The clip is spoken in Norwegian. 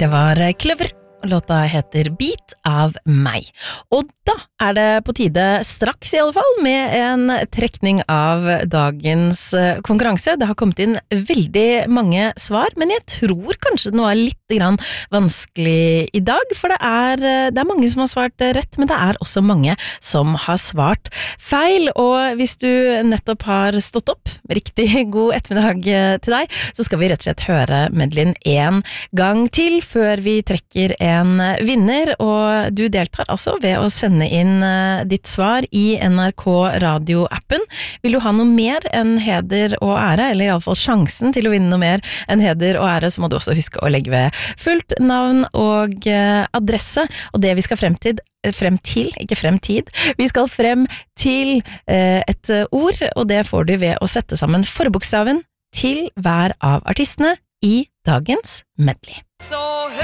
Det var Kløver. Låta heter Bit av meg. Og da det på tide, straks i alle fall, med en trekning av dagens konkurranse. Det har kommet inn veldig mange svar, men jeg tror kanskje den var litt grann vanskelig i dag, for det er mange som har svart rett, men det også mange som har svart feil. Og hvis du nettopp har stått opp, riktig god ettermiddag til deg, så skal vi rett og slett høre medleyen en gang til, før vi trekker en vinner, og du deltar altså ved å sende inn ditt svar i NRK Radio-appen. Vil du ha noe mer enn heder og ære, eller i alle fall sjansen til å vinne noe mer enn heder og ære, så må du også huske å legge ved fullt navn og adresse, og det vi skal frem til, vi skal frem til et ord, og det får du ved å sette sammen forbokstaven til hver av artistene i dagens medley.